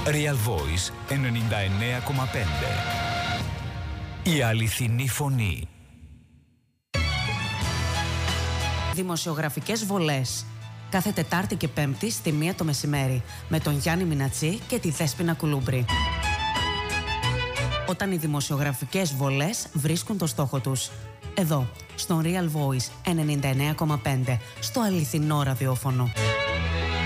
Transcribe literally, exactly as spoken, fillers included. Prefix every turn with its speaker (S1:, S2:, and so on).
S1: Real Voice ενενήντα εννέα κόμμα πέντε. Η αληθινή φωνή.
S2: Δημοσιογραφικές βολές. Κάθε Τετάρτη και Πέμπτη στη μία το μεσημέρι με τον Γιάννη Μινατσί και τη Δέσποινα Κουλούμπρη. Όταν οι δημοσιογραφικές βολές βρίσκουν το στόχο τους. Εδώ, στον Real Voice ενενήντα εννέα κόμμα πέντε, στο αληθινό ραδιόφωνο.